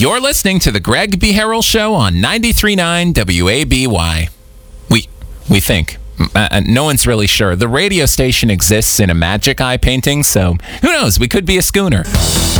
You're listening to the Greg B. Harrell Show on 93.9 WABY. We think. No one's really sure. The radio station exists in a magic eye painting, so who knows? We could be a schooner.